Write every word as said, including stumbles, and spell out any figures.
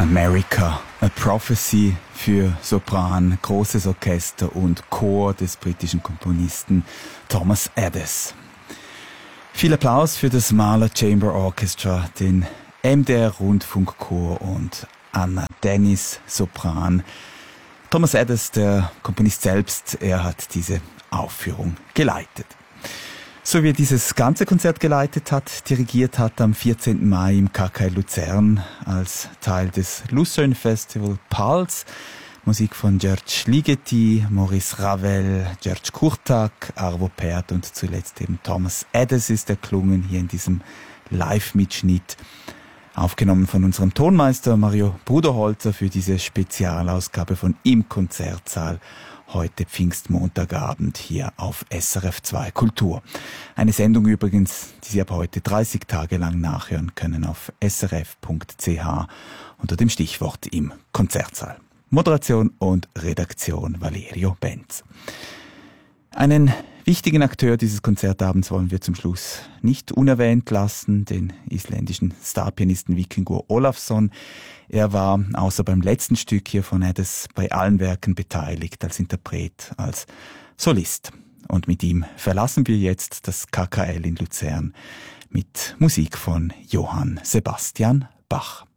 America, a Prophecy für Sopran, großes Orchester und Chor des britischen Komponisten Thomas Adès. Viel Applaus für das Mahler Chamber Orchestra, den M D R Rundfunkchor und Anna Dennis, Sopran. Thomas Adès, der Komponist selbst, er hat diese Aufführung geleitet. So wie er dieses ganze Konzert geleitet hat, dirigiert hat am vierzehnten Mai im K K L Luzern als Teil des Lucerne Festival Pulse. Musik von George Ligeti, Maurice Ravel, George Kurtak, Arvo Pärt und zuletzt eben Thomas Adès ist erklungen hier in diesem Live-Mitschnitt. Aufgenommen von unserem Tonmeister Mario Bruderholzer für diese Spezialausgabe von Im Konzertsaal. Heute Pfingstmontagabend hier auf S R F zwei Kultur. Eine Sendung übrigens, die Sie ab heute dreißig Tage lang nachhören können auf s r f punkt c h unter dem Stichwort Im Konzertsaal. Moderation und Redaktion Valerio Benz. Einen wichtigen Akteur dieses Konzertabends wollen wir zum Schluss nicht unerwähnt lassen, den isländischen Starpianisten Víkingur Ólafsson. Er war außer beim letzten Stück hier von Adès bei allen Werken beteiligt, als Interpret, als Solist. Und mit ihm verlassen wir jetzt das K K L in Luzern mit Musik von Johann Sebastian Bach.